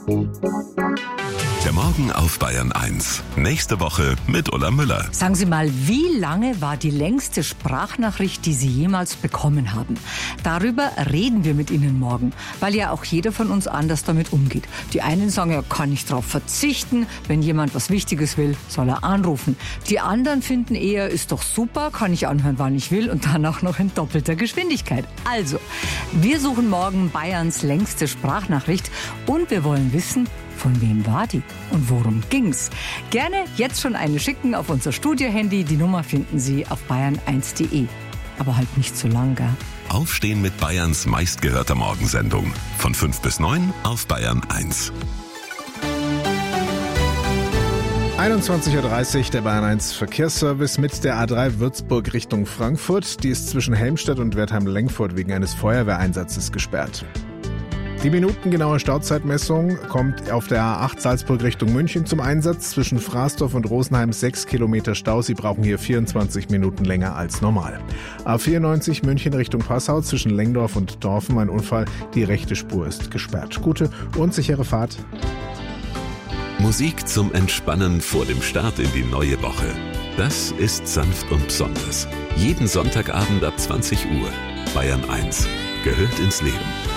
Der Morgen auf Bayern 1. Nächste Woche mit Ulla Müller. Sagen Sie mal, wie lange war die längste Sprachnachricht, die Sie jemals bekommen haben? Darüber reden wir mit Ihnen morgen, weil ja auch jeder von uns anders damit umgeht. Die einen sagen, ja, kann ich darauf verzichten, wenn jemand was Wichtiges will, soll er anrufen. Die anderen finden eher, ist doch super, kann ich anhören, wann ich will und dann auch noch in doppelter Geschwindigkeit. Also, wir suchen morgen Bayerns längste Sprachnachricht und wir wollen wissen, von wem war die und worum ging's? Gerne jetzt schon eine schicken auf unser Studiohandy. Die Nummer finden Sie auf bayern1.de. Aber halt nicht zu lang, gell? Aufstehen mit Bayerns meistgehörter Morgensendung. Von 5 bis 9 auf Bayern 1. 21.30 Uhr, der Bayern 1 Verkehrsservice mit der A3 Würzburg Richtung Frankfurt. Die ist zwischen Helmstedt und Wertheim-Lengfurt wegen eines Feuerwehreinsatzes gesperrt. Die minutengenaue Stauzeitmessung kommt auf der A8 Salzburg Richtung München zum Einsatz. Zwischen Fraßdorf und Rosenheim 6 Kilometer Stau. Sie brauchen hier 24 Minuten länger als normal. A94 München Richtung Passau zwischen Lengdorf und Dorfen ein Unfall. Die rechte Spur ist gesperrt. Gute und sichere Fahrt. Musik zum Entspannen vor dem Start in die neue Woche. Das ist sanft und besonders. Jeden Sonntagabend ab 20 Uhr. Bayern 1 gehört ins Leben.